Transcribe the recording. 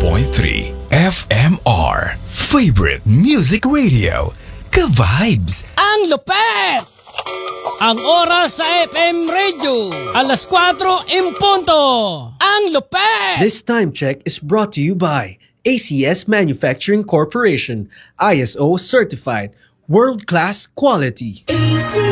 FMR Favorite Music Radio. Ka-vibes! Ang lupet! Ang oras sa FM Radio, alas 4 in punto. Ang lupet! This time check is brought to you by ACS Manufacturing Corporation, ISO certified, world-class quality.